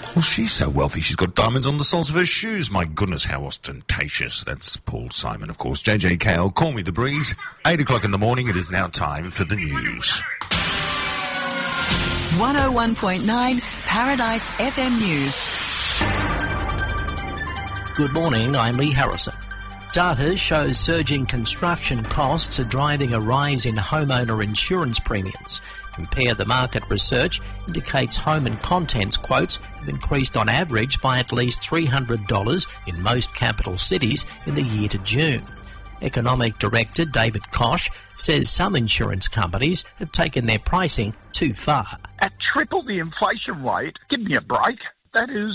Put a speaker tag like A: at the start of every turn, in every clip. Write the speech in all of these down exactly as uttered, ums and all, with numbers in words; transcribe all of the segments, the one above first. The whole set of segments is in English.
A: Well, she's so wealthy she's got diamonds on the soles of her shoes. My goodness, how ostentatious. That's Paul Simon, of course. J J K L, Call Me The Breeze. Eight o'clock in the morning. It is now time for the news.
B: one oh one point nine Paradise F M News.
C: Good morning, I'm Lee Harrison. Data shows surging construction costs are driving a rise in homeowner insurance premiums. Compare the Market research indicates home and contents quotes have increased on average by at least three hundred dollars in most capital cities in the year to June. Economic Director David Koch says some insurance companies have taken their pricing too far.
D: At triple the inflation rate, give me a break. That is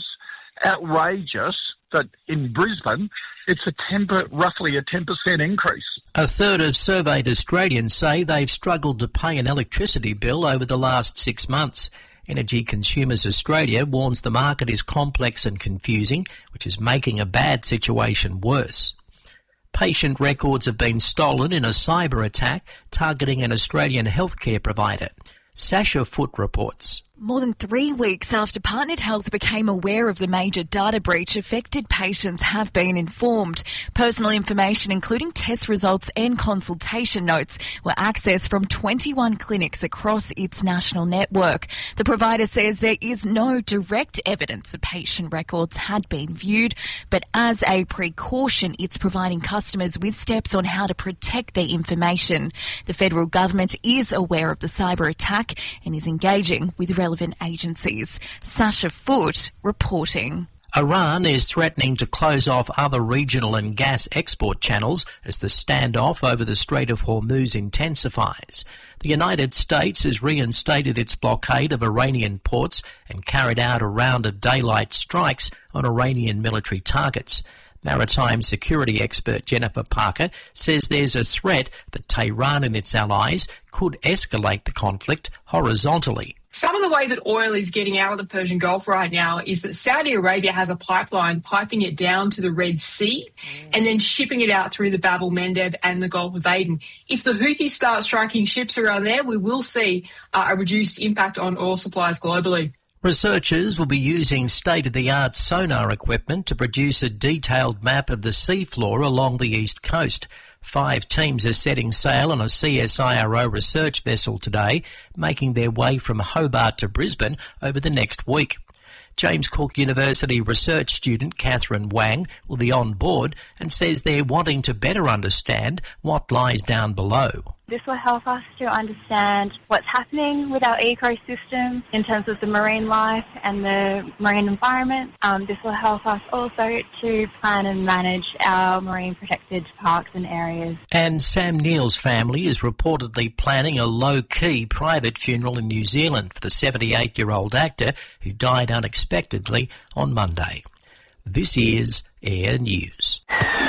D: outrageous that in Brisbane it's a ten, roughly a ten percent increase.
C: A third of surveyed Australians say they've struggled to pay an electricity bill over the last six months. Energy Consumers Australia warns the market is complex and confusing, which is making a bad situation worse. Patient records have been stolen in a cyber attack targeting an Australian healthcare provider. Sasha Foote reports.
E: More than three weeks after Partnered Health became aware of the major data breach, affected patients have been informed. Personal information, including test results and consultation notes, were accessed from twenty-one clinics across its national network. The provider says there is no direct evidence the patient records had been viewed, but as a precaution, it's providing customers with steps on how to protect their information. The federal government is aware of the cyber attack and is engaging with relevant agencies. Sasha Foote reporting.
C: Iran is threatening to close off other regional and gas export channels as the standoff over the Strait of Hormuz intensifies. The United States has reinstated its blockade of Iranian ports and carried out a round of daylight strikes on Iranian military targets. Maritime security expert Jennifer Parker says there's a threat that Tehran and its allies could escalate the conflict horizontally.
F: Some of the way that oil is getting out of the Persian Gulf right now is that Saudi Arabia has a pipeline piping it down to the Red Sea and then shipping it out through the Bab el-Mandeb and the Gulf of Aden. If the Houthis start striking ships around there, we will see uh, a reduced impact on oil supplies globally.
C: Researchers will be using state-of-the-art sonar equipment to produce a detailed map of the seafloor along the east coast. Five teams are setting sail on a C S I R O research vessel today, making their way from Hobart to Brisbane over the next week. James Cook University research student Catherine Wang will be on board and says they're wanting to better understand what lies down below.
G: This will help us to understand what's happening with our ecosystem in terms of the marine life and the marine environment. Um, this will help us also to plan and manage our marine protected parks and areas.
C: And Sam Neill's family is reportedly planning a low-key private funeral in New Zealand for the seventy-eight-year-old actor who died unexpectedly on Monday. This is Air News.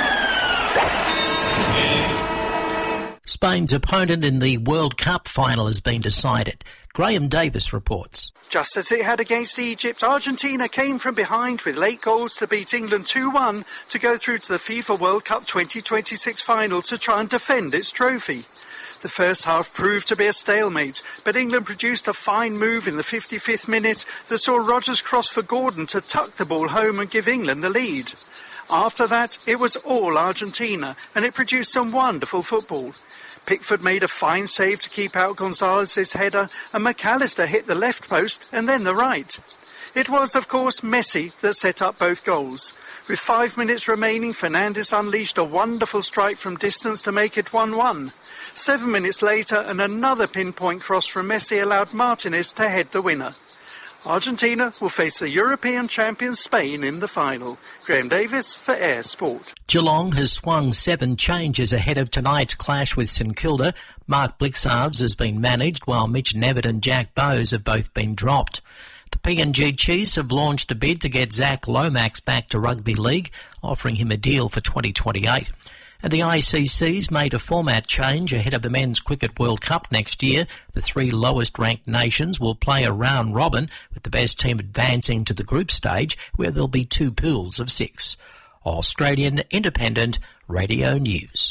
C: Spain's opponent in the World Cup final has been decided. Graham Davis reports.
H: Just as it had against Egypt, Argentina came from behind with late goals to beat England two one to go through to the FIFA World Cup twenty twenty-six final to try and defend its trophy. The first half proved to be a stalemate, but England produced a fine move in the fifty-fifth minute that saw Rodgers cross for Gordon to tuck the ball home and give England the lead. After that, it was all Argentina, and it produced some wonderful football. Pickford made a fine save to keep out Gonzalez's header, and McAllister hit the left post and then the right. It was, of course, Messi that set up both goals. With five minutes remaining, Fernandes unleashed a wonderful strike from distance to make it one one. Seven minutes later, and another pinpoint cross from Messi allowed Martinez to head the winner. Argentina will face the European champion Spain in the final. Graham Davis for Air Sport.
C: Geelong has swung seven changes ahead of tonight's clash with St Kilda. Mark Blixarves has been managed while Mitch Nevitt and Jack Bowes have both been dropped. The P N G Chiefs have launched a bid to get Zach Lomax back to rugby league, offering him a deal for twenty twenty-eight. And the I C C's made a format change ahead of the Men's Cricket World Cup next year. The three lowest-ranked nations will play a round robin, with the best team advancing to the group stage, where there'll be two pools of six. Australian Independent Radio News.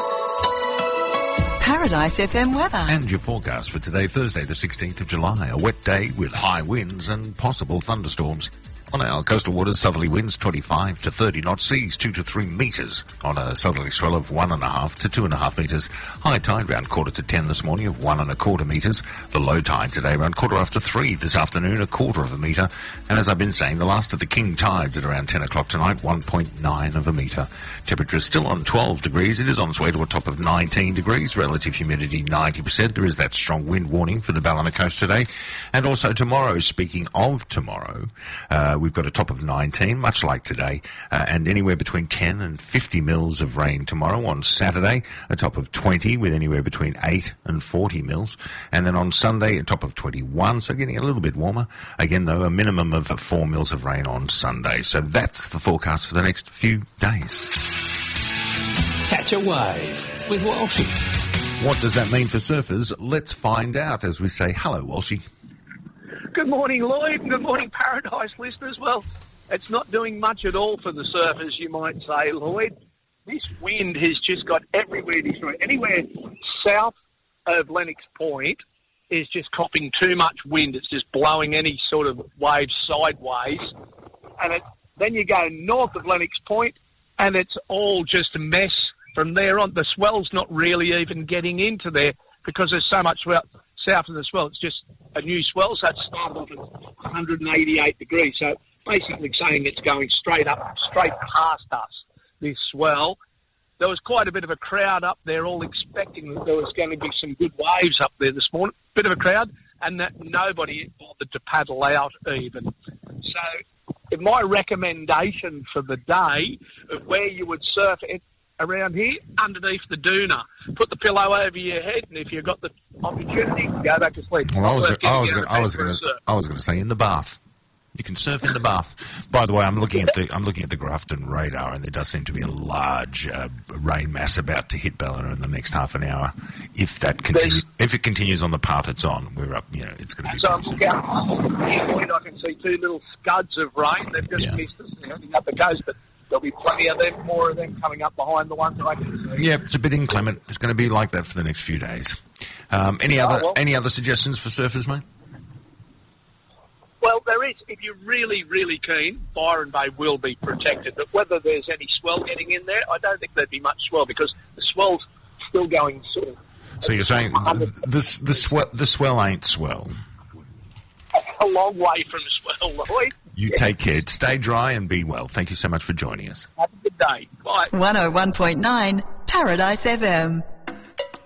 B: Paradise F M weather.
A: And your forecast for today, Thursday the sixteenth of July. A wet day with high winds and possible thunderstorms. On our coastal waters, southerly winds twenty-five to thirty knots, seas two to three metres. On a southerly swell of one and a half to two and a half metres. High tide round quarter to ten this morning of one and a quarter metres. The low tide today around quarter after three this afternoon, a quarter of a metre. And as I've been saying, the last of the king tides at around ten o'clock tonight, one point nine of a metre. Temperature is still on twelve degrees. It is on its way to a top of nineteen degrees. Relative humidity ninety percent. There is that strong wind warning for the Ballina coast today. And also tomorrow, speaking of tomorrow, uh, we've got a top of nineteen, much like today, uh, and anywhere between ten and fifty mils of rain tomorrow. On Saturday, a top of twenty with anywhere between eight and forty mils. And then on Sunday, a top of twenty-one, so getting a little bit warmer. Again, though, a minimum of four mils of rain on Sunday. So that's the forecast for the next few days.
I: Catch a wave with Walshy.
A: What does that mean for surfers? Let's find out as we say hello, Walshy.
J: Good morning, Lloyd, and good morning, Paradise listeners. Well, it's not doing much at all for the surfers, you might say, Lloyd. This wind has just got everywhere destroyed. Anywhere south of Lennox Point is just copping too much wind. It's just blowing any sort of wave sideways. And it, then you go north of Lennox Point, and it's all just a mess from there on. The swell's not really even getting into there because there's so much swell south of the swell. It's just a new swell, so it's started off at one hundred eighty-eight degrees. So basically saying it's going straight up, straight past us, this swell. There was quite a bit of a crowd up there, all expecting that there was going to be some good waves up there this morning. Bit of a crowd, and that nobody bothered to paddle out even. So my recommendation for the day of where you would surf it around here, underneath the doona. Put the pillow over your head, and if you've got the opportunity, go back to sleep.
A: Well, I was gonna, I was gonna, I was going to I was going to say in the bath. You can surf in the bath. By the way, I'm looking at the I'm looking at the Grafton radar, and there does seem to be a large uh, rain mass about to hit Ballina in the next half an hour. If that continue, if it continues on the path it's on, we're up. You know, it's going to be.
J: So I'm looking out. I can see two little scuds of rain. They've just yeah. missed us heading up the coast, but there'll be plenty of them, more of them coming up behind the ones I can see.
A: Yeah, it's a bit inclement. It's going to be like that for the next few days. Um, any other oh, well, any other suggestions for surfers, mate?
J: Well, there is. If you're really, really keen, Byron Bay will be protected. But whether there's any swell getting in there, I don't think there'd be much swell because the swell's still going sort of.
A: So you're saying the, the, the, swell, the swell ain't swell?
J: A long way from swell, Lloyd.
A: You yeah. take care. Stay dry and be well. Thank you so much for joining us.
J: Have a good day. Bye.
B: one oh one point nine Paradise F M.